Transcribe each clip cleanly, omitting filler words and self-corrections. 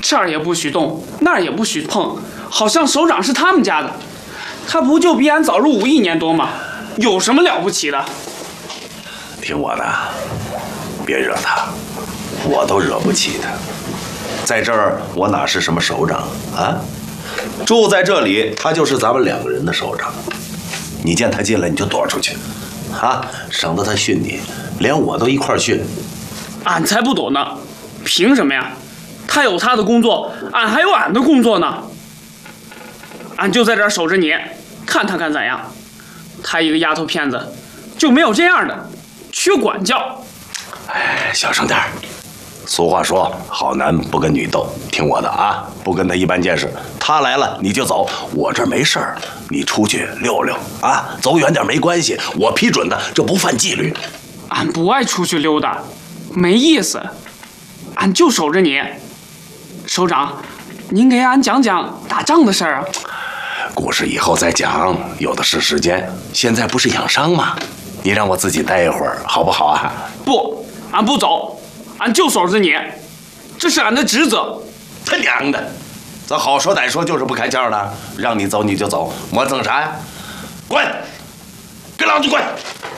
这儿也不许动，那儿也不许碰，好像首长是他们家的。他不就比俺早入伍1年多吗？有什么了不起的？ 听我的，别惹他，我都惹不起他。在这儿，我哪是什么首长啊？住在这里，他就是咱们2个人的首长。你见他进来，你就躲出去，啊，省得他训你，连我都一块训。 俺才不躲呢，凭什么呀？他有他的工作，俺还有俺的工作呢。俺就在这儿守着你，看他敢怎样。他一个丫头片子，就没有这样的，缺管教。 哎，小声点儿。俗话说，好男不跟女斗，听我的啊，不跟他一般见识。他来了你就走，我这儿没事儿，你出去溜溜啊，走远点没关系，我批准的，这不犯纪律。 俺不爱出去溜达，没意思。俺就守着你。首长，您给俺讲讲打仗的事儿啊。 故事以后再讲，有的是时间。现在不是养伤吗？你让我自己待一会儿，好不好啊？ 不，俺不走，俺就守着你，这是俺的职责。 他娘的，咱好说歹说就是不开窍的，让你走你就走，磨蹭啥呀？滚！给老子滚！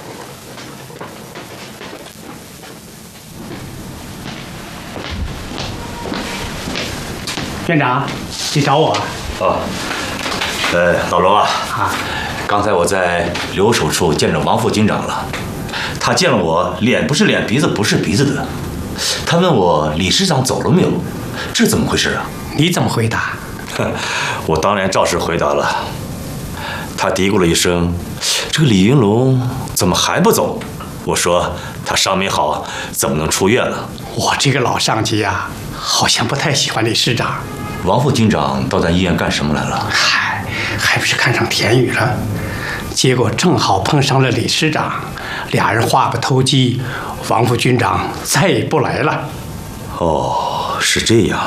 院长，你找我？ 哦，老罗啊，刚才我在留守处见着王副军长了，他见了我，脸不是脸，鼻子不是鼻子的。他问我李师长走了没有，这怎么回事啊？ 你怎么回答？ 我当然照实回答了。他嘀咕了一声：“这个李云龙怎么还不走？”我说：“他伤没好，怎么能出院了？” 我这个老上级呀，好像不太喜欢李师长。 王副军长到咱医院干什么来了？ 嗨，还不是看上田雨了，结果正好碰上了李师长，俩人话不投机，王副军长再也不来了。 哦，是这样。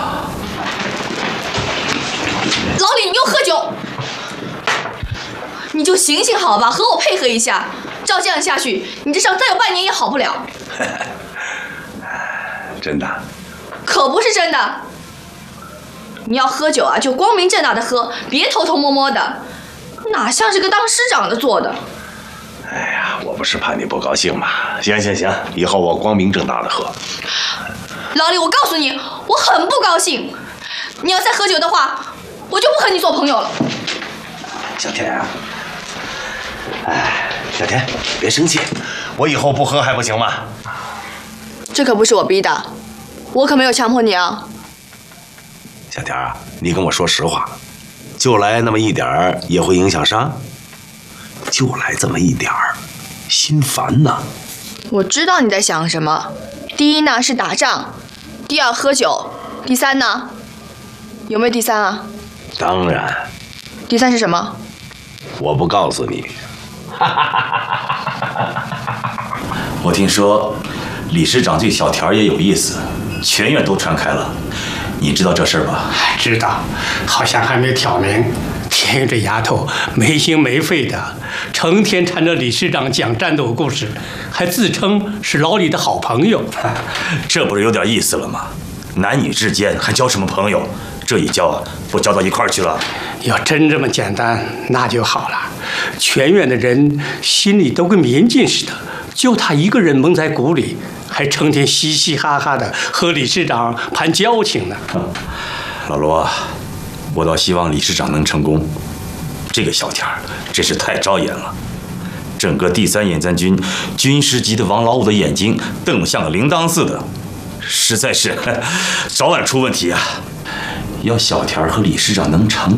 老李，你又喝酒，你就醒醒好吧，和我配合一下。照这样下去，你这伤再有半年也好不了。 真的？ 可不是真的。你要喝酒啊，就光明正大的喝，别偷偷摸摸的，哪像是个当师长的做的。 哎呀，我不是怕你不高兴吗？行，以后我光明正大的喝。 老李，我告诉你，我很不高兴。你要再喝酒的话，我就不和你做朋友了。 小田啊，哎，小田，别生气，我以后不喝还不行吗？ 这可不是我逼的，我可没有强迫你啊。 小田啊，你跟我说实话，就来那么一点儿也会影响伤？就来这么一点儿，心烦呐。 我知道你在想什么。第一呢是打仗，第二喝酒，第三呢？有没有第三啊？ 当然。 第三是什么？ 我不告诉你。 我听说李师长对小田也有意思，全院都传开了。你知道这事儿吧？ 知道，好像还没挑明。田雨这丫头没心没肺的，成天缠着李师长讲战斗故事，还自称是老李的好朋友。 这不是有点意思了吗？男女之间还交什么朋友？这一交啊，不交到一块儿去了。 要真这么简单，那就好了。全院的人心里都跟明镜似的，就他一个人蒙在鼓里，还成天嘻嘻哈哈的和李师长谈交情呢。 老罗，我倒希望李师长能成功。这个小田真是太招眼了，整个第3野战军军师级的王老五的眼睛瞪得像个铃铛似的，实在是早晚出问题啊！要小田和李师长能成